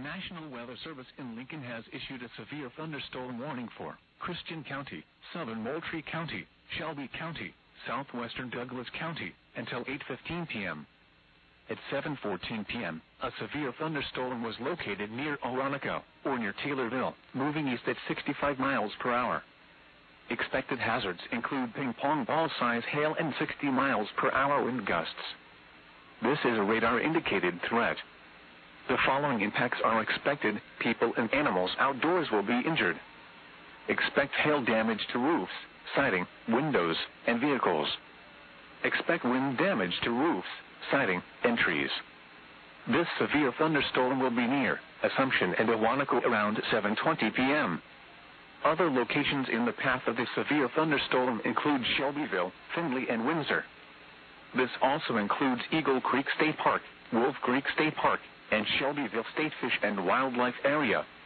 National Weather Service in Lincoln has issued a severe thunderstorm warning for Christian County, southern Moultrie County, Shelby County, southwestern Douglas County, until 8:15 p.m. At 7:14 p.m., a severe thunderstorm was located near Oronoco, or near Taylorville, moving east at 65 miles per hour. Expected hazards include ping-pong ball-size hail and 60 miles per hour wind gusts. This is a radar-indicated threat. The following impacts are expected: people and animals outdoors will be injured. Expect hail damage to roofs, siding, windows, and vehicles. Expect wind damage to roofs, siding, and trees. This severe thunderstorm will be near Assumption and Owanaco around 7:20 p.m. Other locations in the path of the severe thunderstorm include Shelbyville, Findlay, and Windsor. This also includes Eagle Creek State Park, Wolf Creek State Park, and Shelbyville State Fish and Wildlife Area.